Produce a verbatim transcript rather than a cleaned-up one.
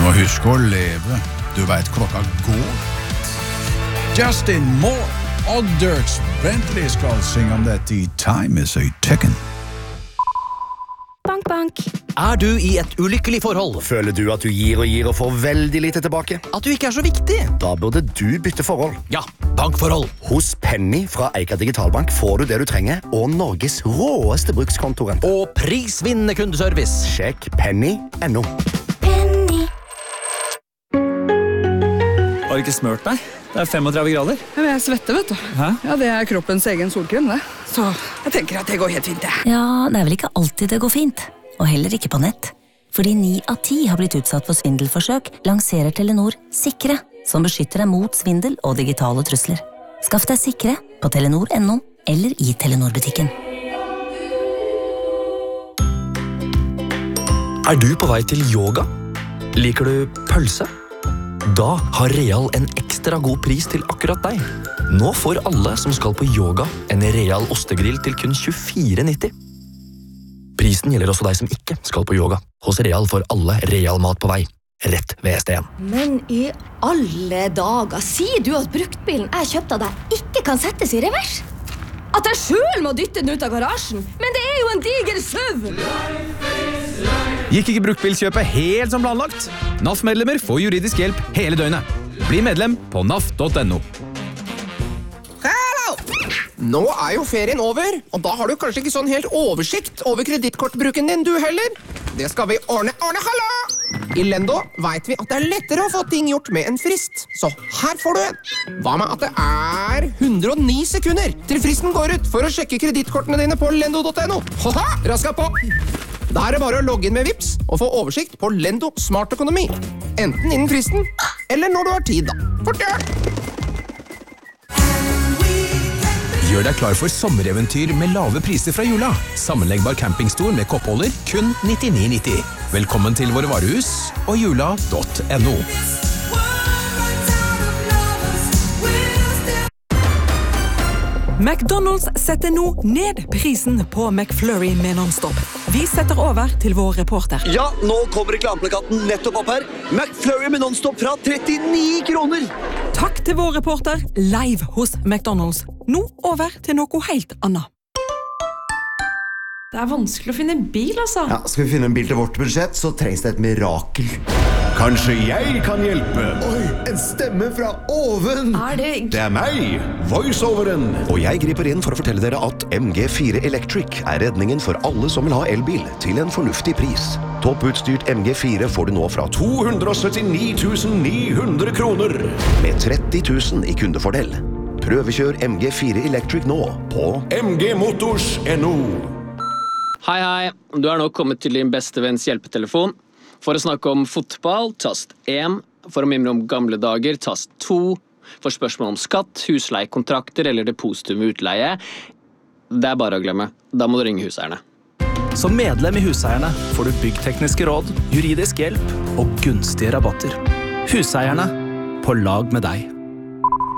må huske å leve. Du vet klokka går. Justin Moore og Dierks Bentley skal synge om dette i Time is a Ticking. Bank, bank. Er du i et ulykkelig forhold? Føler du at du gir og gir og får veldig lite tilbake? At du ikke er så viktig? Da burde du bytte forhold. Ja, bankforhold. Hos Penny fra Eika Digitalbank får du det du trenger, og Norges råeste brukskontorrente. Og prisvinnende kundeservice. Sjekk penny punktum no. Penny. Har du ikke smørt deg? Det er femogtredve grader. Ja, jeg svetter, vet du. Hæ? Ja, det er kroppens egen solkrem, det. Så jeg tenker at det går helt fint, det. Ja, det er vel ikke alltid det går fint. Og heller ikke på nett. Fordi ni av ti har blitt utsatt for svindelforsøk, lanserer Telenor Sikre, som beskytter deg mot svindel og digitale trusler. Skaff deg Sikre på telenor punktum no eller i Telenor-butikken. Er du på vei til yoga? Liker du pølse? Da har Real en ekstra god pris til akkurat deg. Nå får alle som skal på yoga en Real ostegrill til kun tjuefire nitti. Prisen gjelder også deg som ikke skal på yoga. Hos Real får alle Real mat på vei. Rett ved stedet. Men i alle dager, sier du at bruktbilen jeg kjøpte av deg ikke kan settes i revers? At jeg selv må dytte den ut av garasjen? Men det er jo en diger søv! Gikk ikke bruktbilkjøpet helt som planlagt? N A F-medlemmer får juridisk hjelp hele døgnet. Bli medlem på N A F punktum no. Hallo! Nå er jo ferien over, og da har du kanskje ikke sånn helt oversikt over kredittkortbruken din, du heller. Det skal vi ordne. Ordne, hallo! I Lendo vet vi at det er lettere å få ting gjort med en frist. Så her får du en. Hva med at det er hundre og ni sekunder til fristen går ut for å sjekke kredittkortene dine på lendo punktum no. Haha, raska på! Da er det bare å logge inn med Vips og få oversikt på Lendo Smart Økonomi. Enten innen fristen, eller når du har tid, da. Fort gjør! Gjør deg klar for sommereventyr med lave priser fra jula. Sammenleggbar campingstol med koppholder, kun nittini nitti. Velkommen til våre varehus og jula punktum no. McDonald's setter nå ned prisen på McFlurry med non-stop. Vi setter over til vår reporter. Ja, nå kommer reklameplakaten nettopp opp her. McFlurry med non-stop fra trettini kroner. Takk til vår reporter live hos McDonald's. Nå over til noe helt annet. Det er vanskelig å finne en bil, altså. Ja, skal vi finne en bil til vårt budsjett, så trengs det et mirakel. Kanskje jeg kan hjelpe? Oi, en stemme fra oven! Er det... Det er meg, voiceoveren. Og jeg griper inn for å fortelle dere at M G fire Electric er redningen for alle som vil ha elbil til en fornuftig pris. Topputstyrt M G fire får du nå fra to hundre og syttini tusen ni hundre kroner. Med tretti tusen i kundefordel. Prøvekjør M G fire Electric nå på m g motors punktum no. Hei, hei. Du er nå kommet til din beste venns hjelpetelefon. For å snakke om fotball, tast én. For å mimre om gamle dager, tast to. For spørsmål om skatt, husleiekontrakter eller depositum ved utleie, det er bare å glemme. Da må du ringe huseierne. Som medlem i Huseierne får du byggtekniske råd, juridisk hjelp og gunstige rabatter. Huseierne, på lag med deg.